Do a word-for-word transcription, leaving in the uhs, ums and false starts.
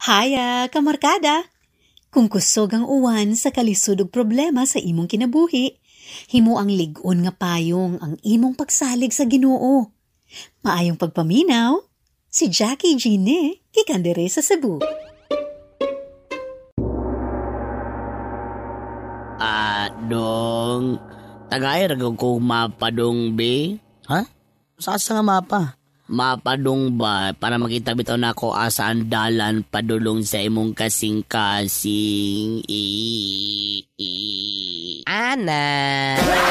Haya, kamarkada! Kung kusog ang uwan sa kalisod ug problema sa imong kinabuhi, himo ang lig-on nga payong ang imong pagsalig sa Ginoo. Maayong pagpaminaw, si Jackie Gine, kikandere sa Cebu. Ah, dong. Tagay ragog ko mapadong be. Ha? Sasa nga mapa? Mapadong ba para makita bitaw na ako asa ang dalan padulong sa imong kasing-kasing. I, i, Ana.